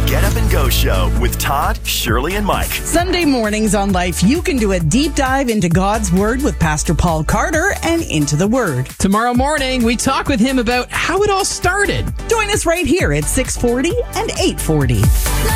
Get Up and Go Show with Todd, Shirley, and Mike. Sunday mornings on Life, you can do a deep dive into God's Word with Pastor Paul Carter and Into the Word. Tomorrow morning, we talk with him about how it all started. Join us right here at 6:40 and 8:40.